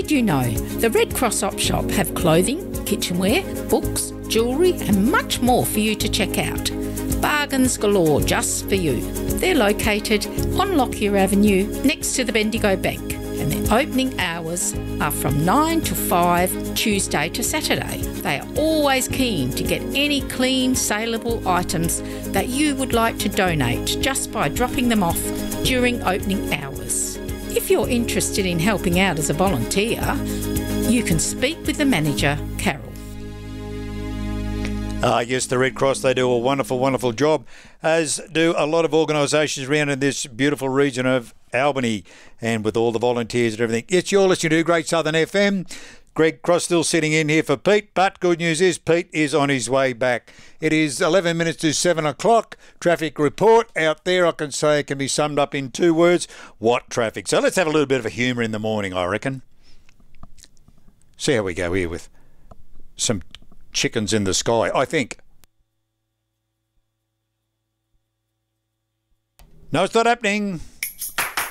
Did you know the Red Cross Op Shop have clothing, kitchenware, books, jewellery and much more for you to check out? Bargains galore just for you. They're located on Lockyer Avenue next to the Bendigo Bank, and their opening hours are from 9 to 5 Tuesday to Saturday. They are always keen to get any clean, saleable items that you would like to donate just by dropping them off during opening hours. If you're interested in helping out as a volunteer, you can speak with the manager, Carol. Yes, the Red Cross, they do a wonderful, wonderful job, as do a lot of organisations around in this beautiful region of Albany, and with all the volunteers and everything. Yes, you're listening to Great Southern FM. Greg Cross still sitting in here for Pete, but good news is Pete is on his way back. It is 11 minutes to 7 o'clock. Traffic report out there, I can say it can be summed up in 2 words. What traffic? So let's have a little bit of a humour in the morning, I reckon. See how we go here with some chickens in the sky, I think. No, it's not happening.